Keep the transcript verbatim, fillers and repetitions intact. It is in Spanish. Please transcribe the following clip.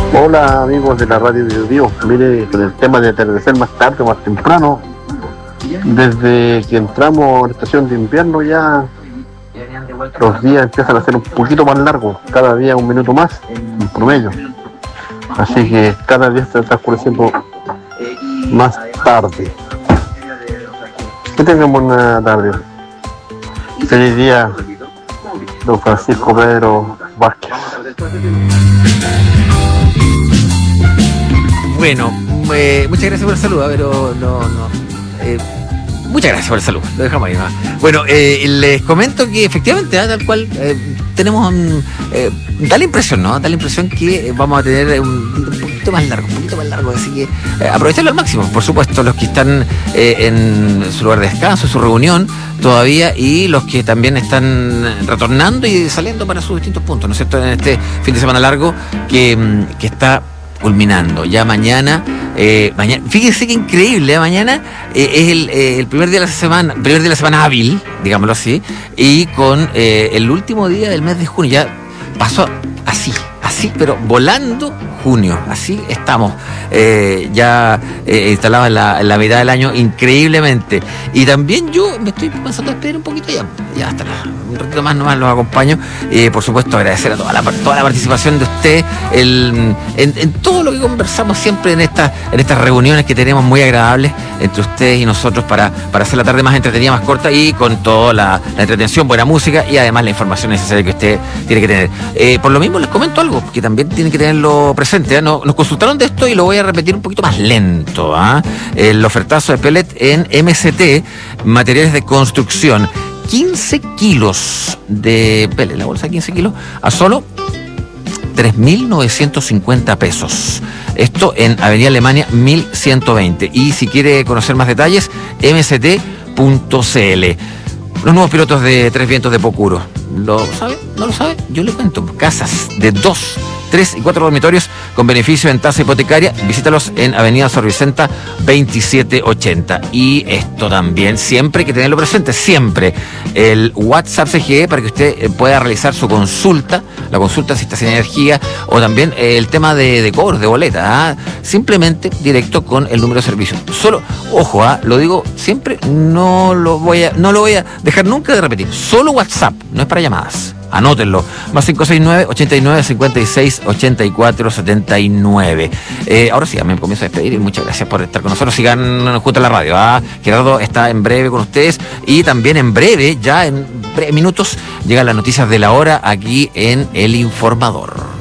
Hola amigos de la radio de Dios. Mire, con el tema de atardecer más tarde o más temprano, desde que entramos a la estación de invierno ya los días empiezan a ser un poquito más largos, cada día un minuto más en promedio, así que cada día está transcurriendo más tarde. Que tengamos una tarde. Feliz día, don Francisco Pedro Vázquez. Bueno, eh, muchas gracias por el saludo, pero no, no. Eh, muchas gracias por el saludo, lo dejamos ahí, ¿no? Bueno, eh, les comento que efectivamente, ¿eh? tal cual, eh, tenemos un. Eh, da la impresión, ¿no? Da la impresión que vamos a tener un, un poquito más largo, un poquito más largo, así que eh, aprovecharlo al máximo. Por supuesto, los que están eh, en su lugar de descanso, su reunión todavía, y los que también están retornando y saliendo para sus distintos puntos, ¿no es cierto? En este fin de semana largo que, que está culminando. Ya mañana, eh, mañana, fíjense que increíble, ¿eh? Mañana eh, es el, eh, el primer día de la semana, primer día de la semana hábil, digámoslo así, y con eh, el último día del mes de junio. Ya pasó así, así, pero volando junio, así estamos eh, ya eh, instalados en la, en la mitad del año, increíblemente. Y también yo me estoy pensando a despedir un poquito ya, ya hasta la, un ratito más nomás los acompaño. Eh, por supuesto, agradecer a toda la, toda la participación de usted el, en, en todo lo que conversamos siempre en, esta, en estas reuniones que tenemos muy agradables entre ustedes y nosotros para, para hacer la tarde más entretenida, más corta y con toda la, la entretención, buena música y además la información necesaria que usted tiene que tener. Eh, por lo mismo les comento algo que también tienen que tenerlo presente. ¿eh? Nos, nos consultaron de esto y lo voy a repetir un poquito más lento. ¿eh? El ofertazo de pellet en M C T, materiales de construcción. quince kilos de pellet, la bolsa de quince kilos, a solo tres mil novecientos cincuenta pesos. Esto en Avenida Alemania mil ciento veinte. Y si quiere conocer más detalles, m c t punto c l. Los nuevos pilotos de Tres Vientos de Pocuro. ¿Lo sabe? ¿No lo sabe? Yo le cuento. Casas de dos, tres y cuatro dormitorios con beneficio en tasa hipotecaria. Visítalos en Avenida Sor Vicenta veintisiete ochenta. Y esto también, siempre hay que tenerlo presente, siempre. El WhatsApp C G E para que usted pueda realizar su consulta, la consulta si está sin energía, o también el tema de, de cobros, de boleta. ¿eh? Simplemente directo con el número de servicio. Solo, ojo, ¿eh? lo digo siempre, no lo voy a, no lo voy a dejar nunca de repetir. Solo WhatsApp, no es para llamadas. Anótenlo. Más cinco seis nueve, ochenta y nueve, cincuenta y seis, ochenta y cuatro, setenta y nueve. Eh, ahora sí, ya me comienzo a despedir y muchas gracias por estar con nosotros. Sigan junto a la radio. ¿ah? Gerardo está en breve con ustedes y también en breve, ya en breves minutos, llegan las noticias de la hora aquí en El Informador.